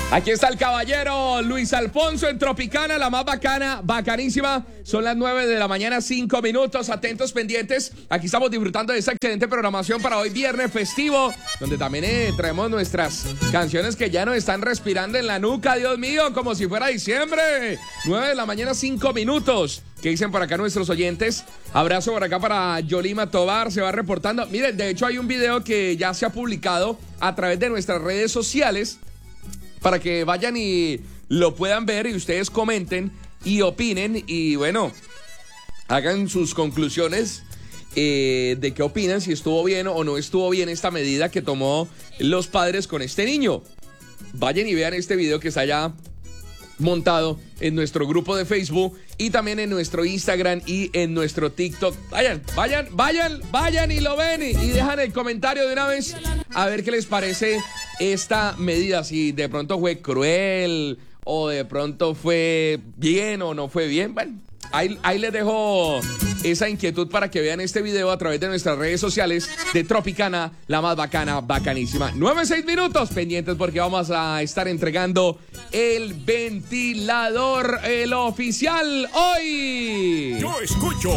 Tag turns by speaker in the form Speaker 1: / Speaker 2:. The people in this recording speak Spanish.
Speaker 1: Aquí está el caballero Luis Alfonso en Tropicana, la más bacana, bacanísima. Son las 9 de la mañana, 5 minutos. Atentos, pendientes. Aquí estamos disfrutando de esta excelente programación para hoy viernes festivo, donde también traemos nuestras canciones que ya nos están respirando en la nuca, Dios mío, como si fuera diciembre. 9 de la mañana, 5 minutos. ¿Qué dicen por acá nuestros oyentes? Abrazo por acá para Yolima Tobar, se va reportando. Miren, de hecho hay un video que ya se ha publicado a través de nuestras redes sociales, para que vayan y lo puedan ver y ustedes comenten y opinen y bueno, hagan sus conclusiones de qué opinan, si estuvo bien o no estuvo bien esta medida que tomó los padres con este niño. Vayan y vean este video que está ya montado en nuestro grupo de Facebook y también en nuestro Instagram y en nuestro TikTok. Vayan y lo ven y dejan el comentario de una vez a ver qué les parece esta medida, si de pronto fue cruel o de pronto fue bien o no fue bien. Bueno, ahí les dejo esa inquietud para que vean este video a través de nuestras redes sociales de Tropicana, la más bacana, bacanísima. 9-6 minutos pendientes porque vamos a estar entregando el ventilador, el oficial, hoy.
Speaker 2: Yo escucho